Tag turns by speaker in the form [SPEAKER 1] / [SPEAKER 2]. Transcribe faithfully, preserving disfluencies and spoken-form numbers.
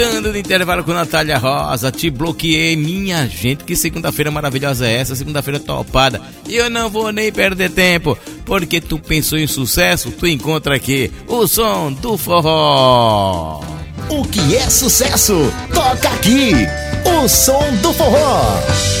[SPEAKER 1] Dando de intervalo com Natália Rosa, te bloqueei, minha gente, que segunda-feira maravilhosa é essa, segunda-feira topada, e eu não vou nem perder tempo, porque tu pensou em sucesso, tu encontra aqui o som do forró.
[SPEAKER 2] O que é sucesso? Toca aqui, o som do forró.